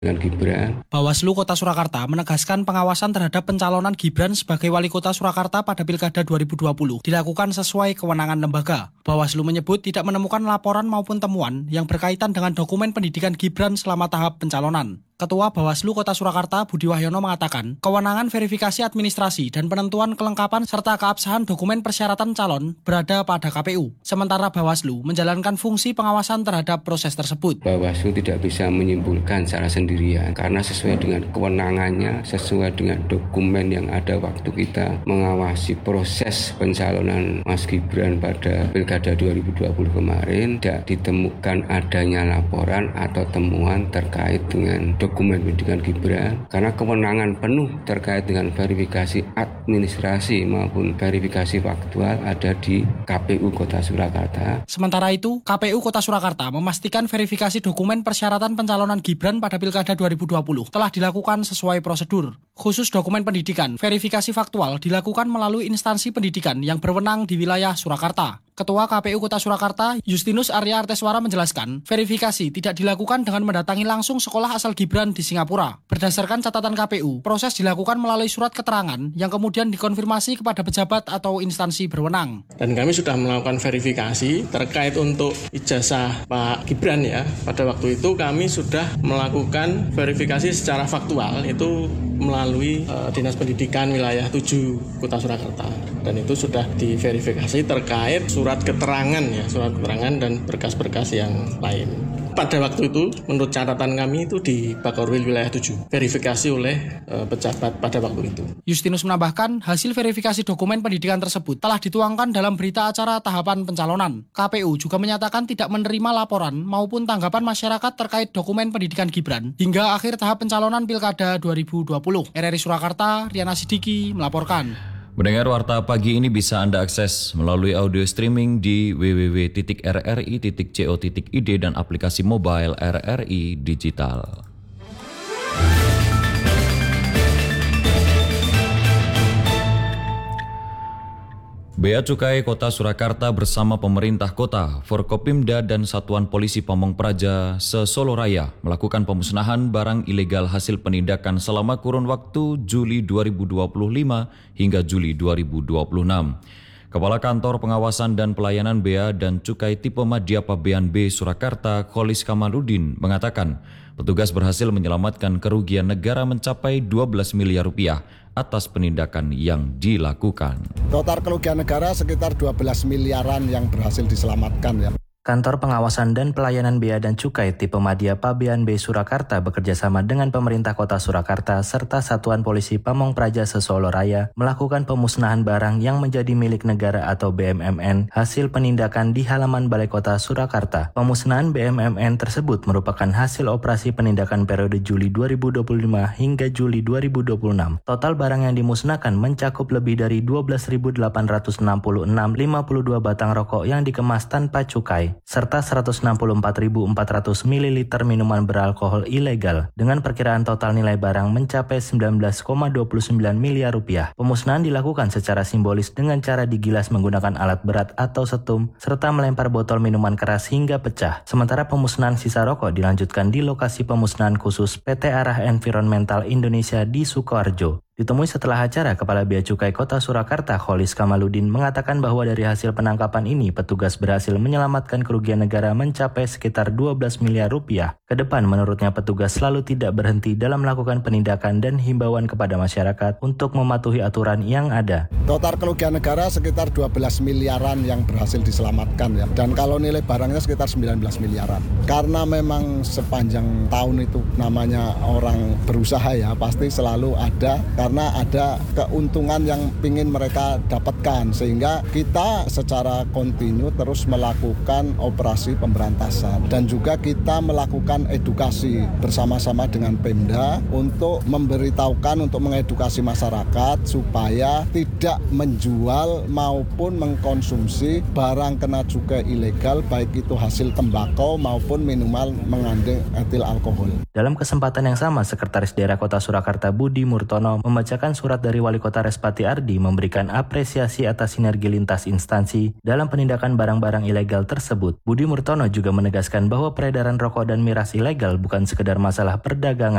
dengan Gibran. Bawaslu Kota Surakarta menegaskan pengawasan terhadap pencalonan Gibran sebagai Wali Kota Surakarta pada Pilkada 2020 dilakukan sesuai kewenangan lembaga. Bawaslu menyebut tidak menemukan laporan maupun temuan yang berkaitan dengan dokumen pendidikan Gibran selama tahap pencalonan. Ketua Bawaslu Kota Surakarta Budi Wahyono mengatakan, kewenangan verifikasi administrasi dan penentuan kelengkapan serta keabsahan dokumen persyaratan calon berada pada KPU. Sementara Bawaslu menjalankan fungsi pengawasan terhadap proses tersebut. Bawaslu tidak bisa menyimpulkan secara sendirian karena sesuai dengan kewenangannya, sesuai dengan dokumen yang ada waktu kita mengawasi proses pencalonan Mas Gibran pada Pilkada 2020 kemarin, tidak ditemukan adanya laporan atau temuan terkait dengan dokumen pendidikan Gibran karena kewenangan penuh terkait dengan verifikasi administrasi maupun verifikasi faktual ada di KPU Kota Surakarta. Sementara itu, KPU Kota Surakarta memastikan verifikasi dokumen persyaratan pencalonan Gibran pada Pilkada 2020 telah dilakukan sesuai prosedur. Khusus dokumen pendidikan, verifikasi faktual dilakukan melalui instansi pendidikan yang berwenang di wilayah Surakarta. Ketua KPU Kota Surakarta, Justinus Arya Arteswara menjelaskan, verifikasi tidak dilakukan dengan mendatangi langsung sekolah asal Gibran di Singapura. Berdasarkan catatan KPU, proses dilakukan melalui surat keterangan yang kemudian dikonfirmasi kepada pejabat atau instansi berwenang. Dan kami sudah melakukan verifikasi terkait untuk ijazah Pak Gibran ya. Pada waktu itu kami sudah melakukan verifikasi secara faktual itu melalui Dinas Pendidikan Wilayah 7 Kota Surakarta. Dan itu sudah diverifikasi terkait surat keterangan dan berkas-berkas yang lain. Pada waktu itu, menurut catatan kami itu di Bakorwil Wilayah 7, verifikasi oleh pejabat pada waktu itu. Justinus menambahkan, hasil verifikasi dokumen pendidikan tersebut telah dituangkan dalam berita acara tahapan pencalonan. KPU juga menyatakan tidak menerima laporan maupun tanggapan masyarakat terkait dokumen pendidikan Gibran hingga akhir tahap pencalonan Pilkada 2020. RRI Surakarta, Riana Sidiki melaporkan. Mendengar Warta Pagi ini bisa Anda akses melalui audio streaming di www.rri.co.id dan aplikasi mobile RRI Digital. Bea Cukai Kota Surakarta bersama pemerintah kota, Forkopimda dan Satuan Polisi Pamong Praja se-Solo Raya melakukan pemusnahan barang ilegal hasil penindakan selama kurun waktu Juli 2025 hingga Juli 2026. Kepala Kantor Pengawasan dan Pelayanan Bea dan Cukai Tipe Madya Pabean B Surakarta, Kholis Kamaludin, mengatakan petugas berhasil menyelamatkan kerugian negara mencapai 12 miliar rupiah atas penindakan yang dilakukan. Total kerugian negara sekitar 12 miliaran yang berhasil diselamatkan ya. Kantor Pengawasan dan Pelayanan Bea dan Cukai Tipe Madya Pabean B Surakarta bekerjasama dengan pemerintah kota Surakarta serta Satuan Polisi Pamong Praja se-Solo Raya melakukan pemusnahan barang yang menjadi milik negara atau BMMN hasil penindakan di halaman Balai Kota Surakarta. Pemusnahan BMMN tersebut merupakan hasil operasi penindakan periode Juli 2025 hingga Juli 2026. Total barang yang dimusnahkan mencakup lebih dari 12.866 52 batang rokok yang dikemas tanpa cukai, serta 164.400 ml minuman beralkohol ilegal dengan perkiraan total nilai barang mencapai 19,29 miliar rupiah. Pemusnahan dilakukan secara simbolis dengan cara digilas menggunakan alat berat atau setum serta melempar botol minuman keras hingga pecah. Sementara pemusnahan sisa rokok dilanjutkan di lokasi pemusnahan khusus PT Arah Environmental Indonesia di Sukoharjo. Ditemui setelah acara, Kepala Bea Cukai Kota Surakarta, Kholis Kamaludin, mengatakan bahwa dari hasil penangkapan ini, petugas berhasil menyelamatkan kerugian negara mencapai sekitar 12 miliar rupiah. Kedepan, menurutnya petugas selalu tidak berhenti dalam melakukan penindakan dan himbauan kepada masyarakat untuk mematuhi aturan yang ada. Total kerugian negara sekitar 12 miliaran yang berhasil diselamatkan ya. Dan kalau nilai barangnya sekitar 19 miliaran. Karena memang sepanjang tahun itu namanya orang berusaha ya, pasti selalu ada karena ada keuntungan yang ingin mereka dapatkan, sehingga kita secara kontinu terus melakukan operasi pemberantasan dan juga kita melakukan edukasi bersama-sama dengan Pemda untuk memberitahukan, untuk mengedukasi masyarakat supaya tidak menjual maupun mengkonsumsi barang kena cukai ilegal, baik itu hasil tembakau maupun minuman mengandung etil alkohol. Dalam kesempatan yang sama, Sekretaris Daerah Kota Surakarta Budi Murtono membacakan surat dari Wali Kota Respati Ardi memberikan apresiasi atas sinergi lintas instansi dalam penindakan barang-barang ilegal tersebut. Budi Murtono juga menegaskan bahwa peredaran rokok dan miras ilegal bukan sekedar masalah perdagangan